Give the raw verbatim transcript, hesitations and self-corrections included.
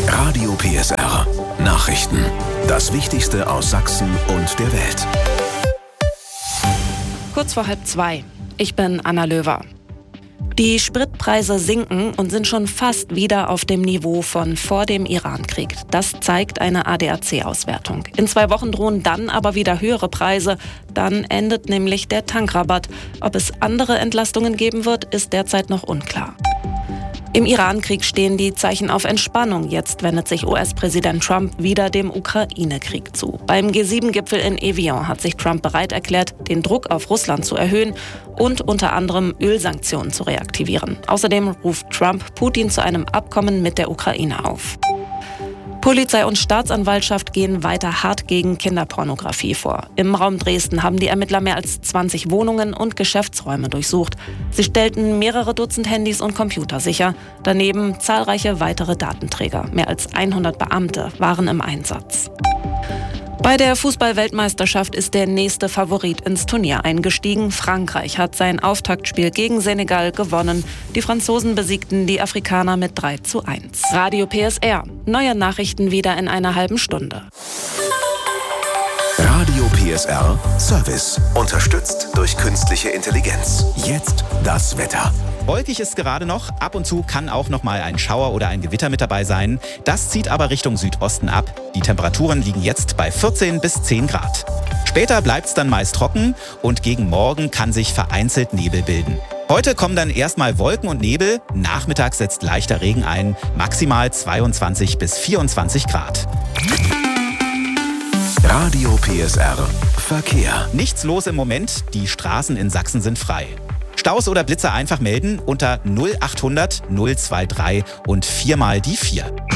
Radio P S R. Nachrichten. Das Wichtigste aus Sachsen und der Welt. Kurz vor halb zwei. Ich bin Anna Löwer. Die Spritpreise sinken und sind schon fast wieder auf dem Niveau von vor dem Irankrieg. Das zeigt eine A D A C-Auswertung. In zwei Wochen drohen dann aber wieder höhere Preise. Dann endet nämlich der Tankrabatt. Ob es andere Entlastungen geben wird, ist derzeit noch unklar. Im Irankrieg stehen die Zeichen auf Entspannung. Jetzt wendet sich U S-Präsident Trump wieder dem Ukraine-Krieg zu. Beim G sieben Gipfel in Evian hat sich Trump bereit erklärt, den Druck auf Russland zu erhöhen und unter anderem Ölsanktionen zu reaktivieren. Außerdem ruft Trump Putin zu einem Abkommen mit der Ukraine auf. Polizei und Staatsanwaltschaft gehen weiter hart gegen Kinderpornografie vor. Im Raum Dresden haben die Ermittler mehr als zwanzig Wohnungen und Geschäftsräume durchsucht. Sie stellten mehrere Dutzend Handys und Computer sicher. Daneben zahlreiche weitere Datenträger. Mehr als hundert Beamte waren im Einsatz. Bei der Fußball-Weltmeisterschaft ist der nächste Favorit ins Turnier eingestiegen. Frankreich hat sein Auftaktspiel gegen Senegal gewonnen. Die Franzosen besiegten die Afrikaner mit drei zu eins. Radio P S R. Neue Nachrichten wieder in einer halben Stunde. Radio P S R Service. Unterstützt durch künstliche Intelligenz. Jetzt das Wetter. Wolkig ist gerade noch, ab und zu kann auch noch mal ein Schauer oder ein Gewitter mit dabei sein. Das zieht aber Richtung Südosten ab. Die Temperaturen liegen jetzt bei vierzehn bis zehn Grad. Später bleibt es dann meist trocken und gegen Morgen kann sich vereinzelt Nebel bilden. Heute kommen dann erstmal Wolken und Nebel, nachmittags setzt leichter Regen ein, maximal zweiundzwanzig bis vierundzwanzig Grad. Radio P S R Verkehr. Nichts los im Moment, die Straßen in Sachsen sind frei. Staus oder Blitzer einfach melden unter null achthundert null drei drei und viermal die vier.